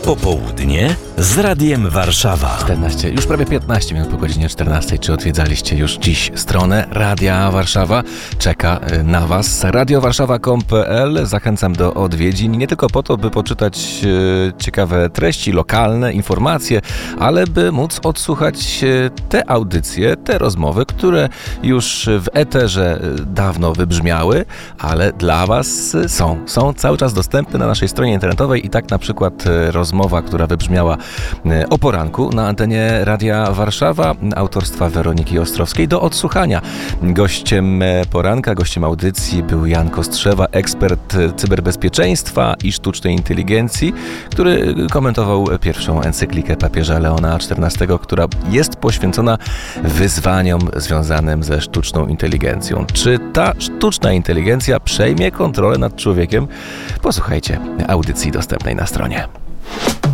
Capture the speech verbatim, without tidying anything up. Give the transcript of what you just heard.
Popołudnie z Radiem Warszawa. czternaście, już prawie piętnaście minut po godzinie czternastej. Czy odwiedzaliście już dziś stronę Radia Warszawa? Czeka na Was radio warszawa kropka com kropka p l. Zachęcam do odwiedzin nie tylko po to, by poczytać e, ciekawe treści lokalne, informacje, ale by móc odsłuchać e, te audycje, te rozmowy, które już w eterze dawno wybrzmiały, ale dla Was są. Są cały czas dostępne na naszej stronie internetowej i tak na przykład e, rozmowa, która wybrzmiała e, o poranku na antenie Radia Warszawa, autorstwa Weroniki Ostrowskiej, do odsłuchania. Gościem poranka, gościem audycji był Jan Kostrzewa, ekspert cyberbezpieczeństwa i sztucznej inteligencji, który komentował pierwszą encyklikę papieża Leona czternastego, która jest poświęcona wyzwaniom związanym ze sztuczną inteligencją. Czy ta sztuczna inteligencja przejmie kontrolę nad człowiekiem? Posłuchajcie audycji dostępnej na stronie.